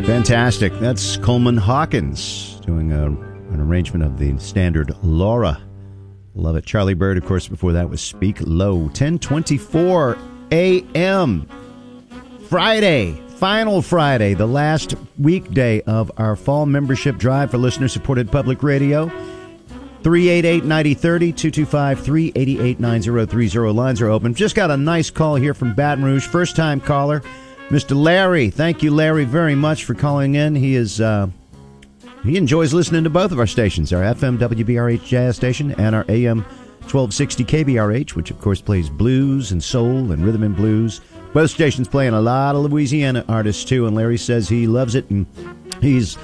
Fantastic. That's Coleman Hawkins doing an arrangement of the standard Laura. Love it. Charlie Bird, of course, before that was Speak Low. 10:24 a.m. Friday, final Friday, the last weekday of our fall membership drive for listener-supported public radio. 388-9030, 225-388-9030. Lines are open. Just got a nice call here from Baton Rouge. First-time caller, Mr. Larry. Thank you, Larry, very much for calling in. He enjoys listening to both of our stations, our FM WBRH jazz station and our AM 1260 KBRH, which, of course, plays blues and soul and rhythm and blues. Both stations playing a lot of Louisiana artists, too, and Larry says he loves it, and he's